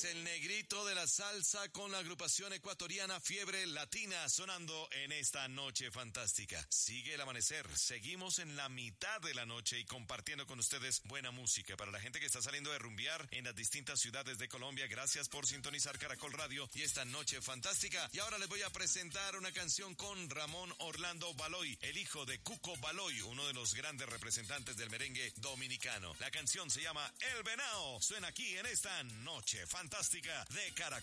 es el negrito de la salsa con la agrupación ecuatoriana Fiebre Latina sonando en esta noche fantástica. Sigue el amanecer, seguimos en la mitad de la noche y compartiendo con ustedes buena música. Para la gente que está saliendo de rumbear en las distintas ciudades de Colombia, gracias por sintonizar Caracol Radio y esta noche fantástica. Y ahora les voy a presentar una canción con Ramón Orlando Baloy, el hijo de Cuco Baloy, uno de los grandes representantes del merengue dominicano. La canción se llama El Venao. Suena aquí en esta noche fantástica de Caracol.